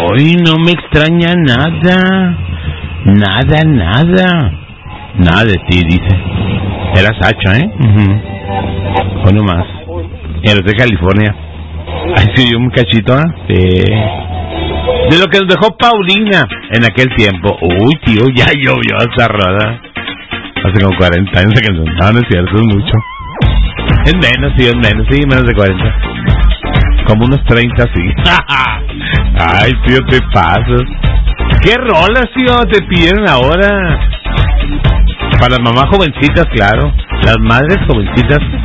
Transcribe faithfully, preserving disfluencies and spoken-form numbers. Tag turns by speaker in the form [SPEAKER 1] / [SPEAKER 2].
[SPEAKER 1] Hoy no me extraña nada. Nada, nada. Nada de ti, dice. Era Sacha, ¿eh? Uh-huh. O no más. Eres de California. Ahí se dio un cachito, ¿eh? Sí. De lo que nos dejó Paulina en aquel tiempo. Uy, tío, ya llovió esa roda. Hace como cuarenta años que no, no, no es cierto, es mucho. Es menos, sí, es menos, sí, menos de cuarenta. Como unos treinta, sí. Ay, tío, te pasas. ¿Qué rolas, tío, te pidieron ahora? Para las mamás jovencitas, claro. Las madres jovencitas